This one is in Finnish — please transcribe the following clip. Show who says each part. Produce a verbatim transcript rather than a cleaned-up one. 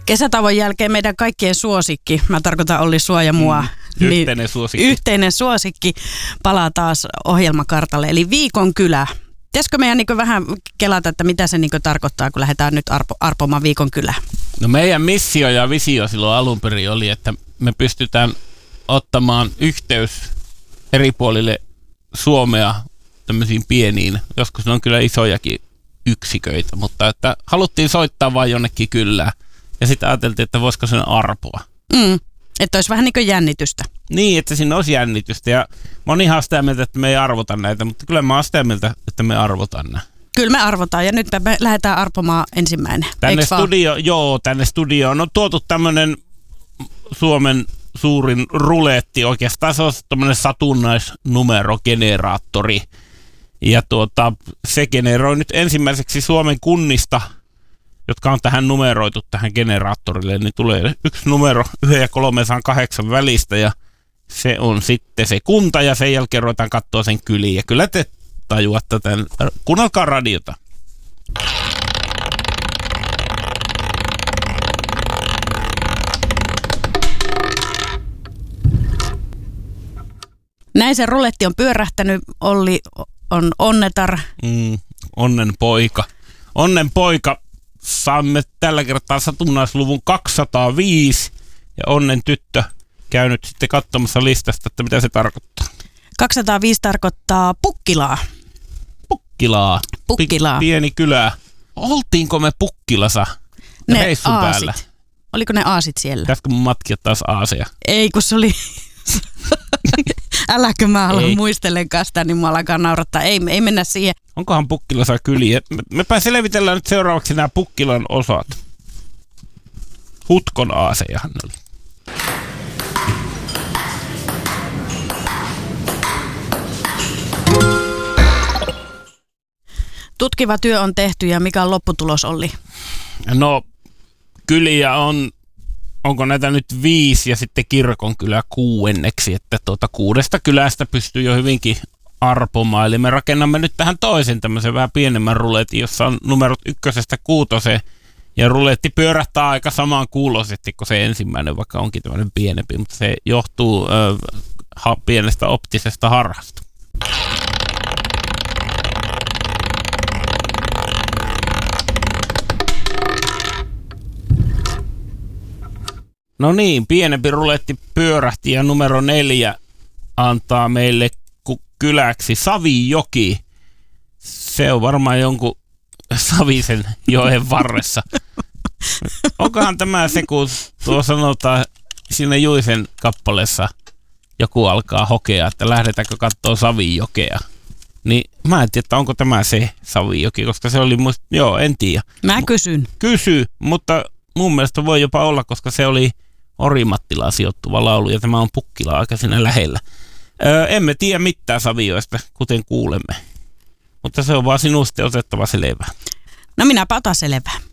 Speaker 1: Kesätauon jälkeen meidän kaikkien suosikki, mä tarkoitan Olli sua ja mua,
Speaker 2: mm, yhteinen
Speaker 1: niin
Speaker 2: suosikki.
Speaker 1: Yhteinen suosikki palaa taas ohjelmakartalle, eli Viikon kylä. Pitäisikö meidän niin vähän kelata, että mitä se niin tarkoittaa, kun lähdetään nyt arpo, arpomaan Viikon kylää?
Speaker 2: No meidän missio ja visio silloin alun perin oli, että me pystytään ottamaan yhteys eri puolille Suomea tämmöisiin pieniin, joskus ne on kyllä isojakin yksiköitä, mutta että haluttiin soittaa vaan jonnekin kylään. Ja sitten ajateltiin, että voisiko sen arpoa.
Speaker 1: Mm, että olisi vähän niin kuin jännitystä.
Speaker 2: Niin, että siinä olisi jännitystä. Ja monihan on sitä mieltä, että me ei arvota näitä, mutta kyllä mä oon sitä mieltä, että me arvotaan nämä.
Speaker 1: Kyllä me arvotaan ja nyt me lähdetään arpomaan ensimmäinen.
Speaker 2: Tänne studio, joo, tänne studioon on tuotu tämmöinen Suomen suurin ruletti. Oikeastaan se on tämmöinen satunnaisnumerogeneraattori. Ja tuota, se generoi nyt ensimmäiseksi Suomen kunnista, jotka on tähän numeroitu tähän generaattorille, niin tulee yksi numero yhden ja kolmesataakahdeksan välistä ja se on sitten se kunta ja sen jälkeen ruvetaan katsoa sen kyliin. Ja kyllä te tajuatte tämän. Kuunnelkaa radiota.
Speaker 1: Näin se ruletti on pyörähtänyt. Olli on onnetar.
Speaker 2: Mm, onnen poika. Onnen poika. Saamme tällä kertaa satunnaisluvun kaksisataaviisi ja onnen tyttö käy nyt sitten katsomassa listasta, että mitä se tarkoittaa.
Speaker 1: kaksisataaviisi tarkoittaa Pukkilaa.
Speaker 2: Pukkilaa.
Speaker 1: Pukkilaa.
Speaker 2: Pieni kylä. Oltiinko me Pukkilassa
Speaker 1: ne
Speaker 2: reissun
Speaker 1: aasit.
Speaker 2: päällä?
Speaker 1: Oliko ne aasit siellä?
Speaker 2: Pitäisikö mun matkia taas aaseja?
Speaker 1: Ei, kun se oli... Äläkö mä ala
Speaker 2: ei.
Speaker 1: muistelenkaan sitä, niin mä alkaa naurattaa. Ei, ei mennä siihen.
Speaker 2: Onkohan Pukkilassa kyliä? Mepä selvitellään nyt seuraavaksi nämä Pukkilan osat. Hutkon aasejahan oli.
Speaker 1: Tutkiva työ on tehty ja mikä on lopputulos, Olli?
Speaker 2: No, kyliä on, onko näitä nyt viisi ja sitten kirkonkylä kuuenneksi, että tuota kuudesta kylästä pystyy jo hyvinkin arpomaan. Eli me rakennamme nyt tähän toisen tämmöisen vähän pienemmän ruletin, jossa on numerot ykkösestä kuutoseen. Ja ruletti pyörähtää aika samaan kuuloisesti kuin se ensimmäinen, vaikka onkin tämmöinen pienempi, mutta se johtuu ö, ha, pienestä optisesta harhasta. No niin, pienempi ruletti pyörähti ja numero neljä antaa meille kyläksi Savijoki. Se on varmaan jonkun Savisen joen varressa. Onkohan tämä se, kun tuo sanotaan siinä Juisen kappaleessa joku alkaa hokea, että lähdetäänkö katsoa Savijokea. Niin mä en tiedä, onko tämä se Savijoki, koska se oli musta, joo, en tiedä.
Speaker 1: Mä kysyn.
Speaker 2: Kysy, mutta mun mielestä voi jopa olla, koska se oli Orimattilaan sijoittuva laulu ja tämä on Pukkila aika siinä lähellä. Öö, emme tiedä mitään Savioista, kuten kuulemme. Mutta se on vaan sinusta otettava selvää.
Speaker 1: No minäpä otan selvää.